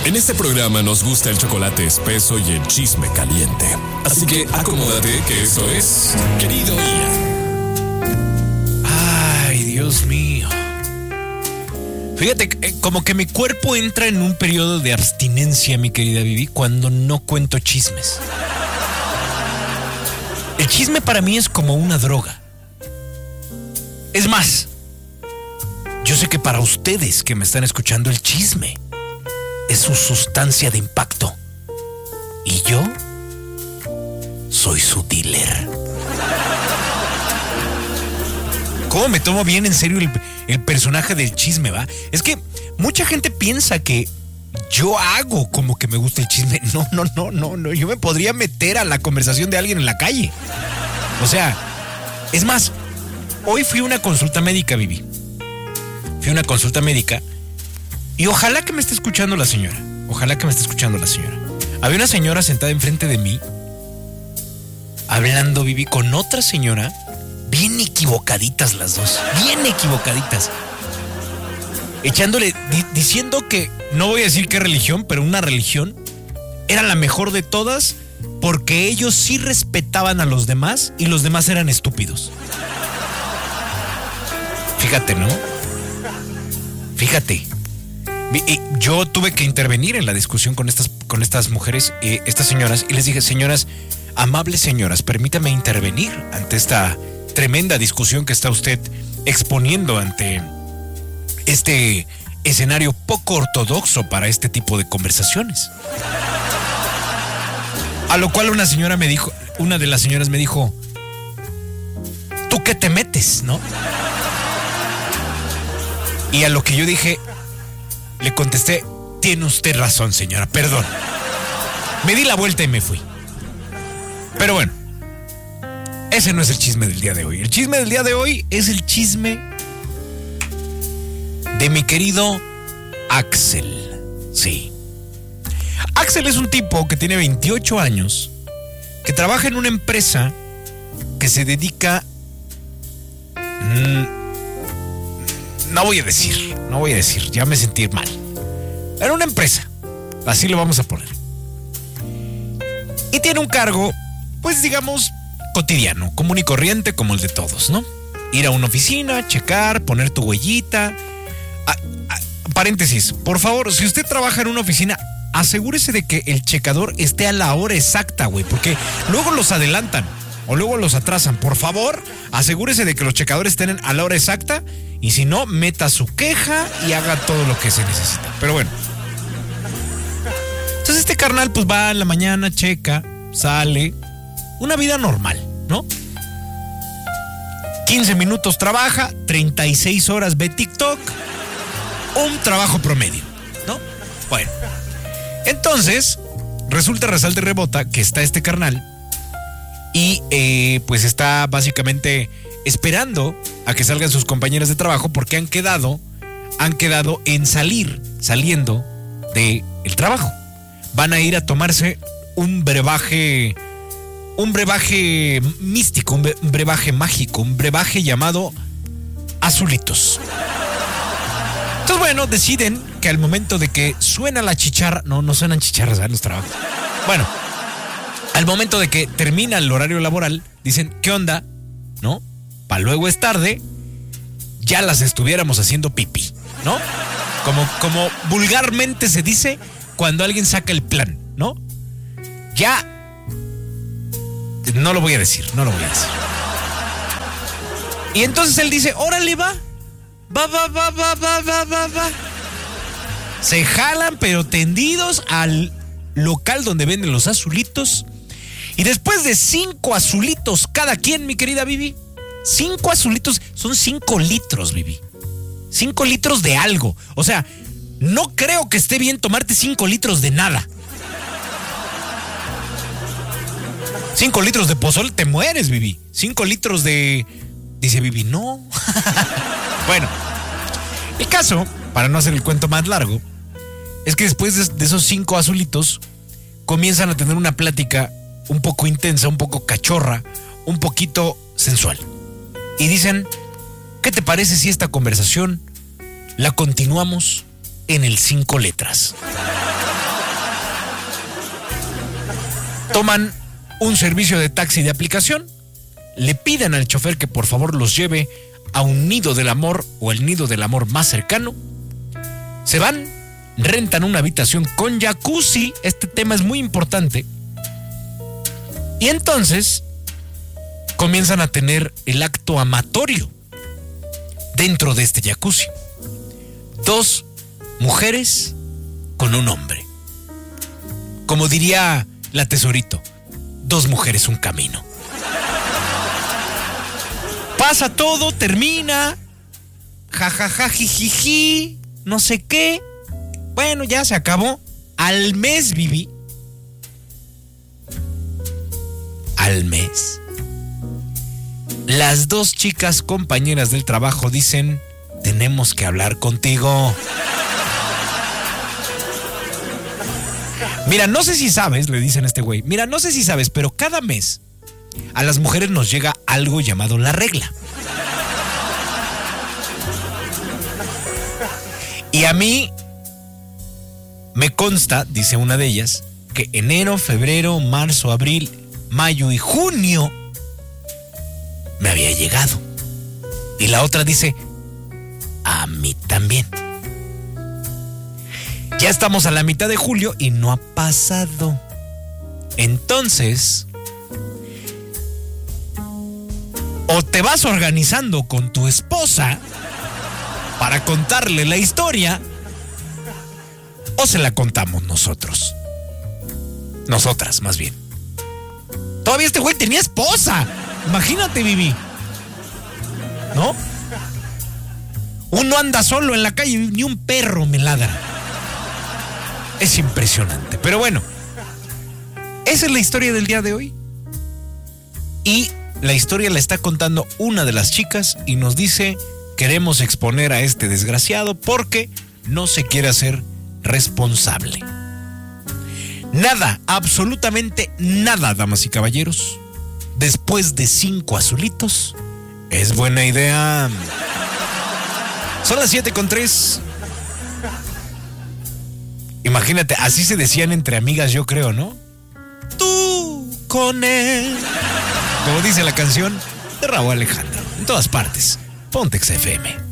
En este programa nos gusta el chocolate espeso y el chisme caliente. Así que acomódate que esto es Querido Ian. Ay, Dios mío. Fíjate, como que mi cuerpo entra en un periodo de abstinencia, mi querida Vivi, cuando no cuento chismes. El chisme para mí es como una droga. Es más, yo sé que para ustedes que me están escuchando, el chisme es su sustancia de impacto. Y yo soy su dealer. ¿Cómo me tomo bien en serio el personaje del chisme, va? Es que mucha gente piensa que yo hago como que me gusta el chisme. No. Yo me podría meter a la conversación de alguien en la calle. O sea, es más, hoy fui a una consulta médica, Vivi. Fui a una consulta médica y ojalá que me esté escuchando la señora. Ojalá que me esté escuchando la señora. Había una señora sentada enfrente de mí, hablando, Vivi, con otra señora, bien equivocaditas las dos, bien equivocaditas. Echándole, diciendo que, no voy a decir qué religión, pero una religión era la mejor de todas porque ellos sí respetaban a los demás y los demás eran estúpidos. Fíjate, ¿no? Fíjate. Yo tuve que intervenir en la discusión con estas mujeres, estas señoras, y les dije, señoras, amables señoras, permítame intervenir ante esta tremenda discusión que está usted exponiendo ante este escenario poco ortodoxo para este tipo de conversaciones. A lo cual una de las señoras me dijo, ¿tú qué te metes, no? Y a lo que yo dije, le contesté, tiene usted razón, señora, perdón. Me di la vuelta y me fui. Pero bueno, ese no es el chisme del día de hoy. El chisme del día de hoy es el chisme de mi querido Axel. Sí. Axel es un tipo que tiene 28 años, que trabaja en una empresa que se dedica... No voy a decir, ya me sentí mal. Era una empresa, así lo vamos a poner. Y tiene un cargo, pues digamos, cotidiano, común y corriente como el de todos, ¿no? Ir a una oficina, checar, poner tu huellita. Paréntesis, por favor, si usted trabaja en una oficina, asegúrese de que el checador esté a la hora exacta, güey, porque luego los adelantan o luego los atrasan. Por favor, asegúrese de que los checadores estén a la hora exacta. Y si no, meta su queja y haga todo lo que se necesita. Pero bueno. Entonces este carnal pues va en la mañana, checa, sale. Una vida normal, ¿no? 15 minutos trabaja, 36 horas ve TikTok. Un trabajo promedio, ¿no? Bueno. Entonces, resulta, resalta y rebota que está este carnal. Y pues está básicamente esperando a que salgan sus compañeras de trabajo porque han quedado en saliendo del trabajo. Van a ir a tomarse un brebaje místico, un brebaje mágico, un brebaje llamado Azulitos. Entonces, bueno, deciden que al momento de que suena la chicharra, no suenan chicharras en los trabajos. Bueno, al momento de que termina el horario laboral, dicen, ¿qué onda? ¿No? Para luego es tarde, ya las estuviéramos haciendo pipí, ¿no? Como vulgarmente se dice cuando alguien saca el plan, ¿no? Ya, no lo voy a decir. Y entonces él dice, órale, va. Se jalan, pero tendidos al local donde venden los azulitos. Y después de 5 azulitos cada quien, mi querida Vivi, 5 azulitos son 5 litros, Vivi. 5 litros de algo. O sea, no creo que esté bien tomarte 5 litros de nada. 5 litros de pozole, te mueres, Vivi. 5 litros de... Dice Vivi, no. Bueno, el caso, para no hacer el cuento más largo, es que después de esos 5 azulitos, comienzan a tener una plática un poco intensa, un poco cachorra, un poquito sensual. Y dicen, ¿qué te parece si esta conversación la continuamos en el 5 letras? Toman un servicio de taxi de aplicación, le piden al chofer que por favor los lleve a un nido del amor o el nido del amor más cercano. Se van, rentan una habitación con jacuzzi, este tema es muy importante, y entonces comienzan a tener el acto amatorio dentro de este jacuzzi. 2 mujeres con un hombre. Como diría la Tesorito, 2 mujeres, un camino. Pasa todo, termina, jajaja, jijiji, no sé qué. Bueno, ya se acabó. Al mes, Vivi. Al mes. Las 2 chicas compañeras del trabajo dicen: tenemos que hablar contigo. Mira, no sé si sabes, le dicen a este güey, mira, no sé si sabes, pero cada mes a las mujeres nos llega algo llamado la regla. Y a mí me consta, dice una de ellas, que enero, febrero, marzo, abril, mayo y junio me había llegado. Y la otra dice: a mí también. Ya estamos a la mitad de julio y no ha pasado. Entonces, o te vas organizando con tu esposa para contarle la historia, o se la contamos nosotros. Nosotras, más bien. Todavía este güey tenía esposa. Imagínate, Vivi. ¿No? Uno anda solo en la calle, ni un perro me ladra. Es impresionante. Pero bueno, esa es la historia del día de hoy. Y la historia la está contando una de las chicas y nos dice: queremos exponer a este desgraciado porque no se quiere hacer responsable. Nada, absolutamente nada, damas y caballeros, después de 5 azulitos, es buena idea. Son las 7:03. Imagínate, así se decían entre amigas, yo creo, ¿no? Tú con él. Como dice la canción de Raúl Alejandro. En todas partes. Ponte XFM.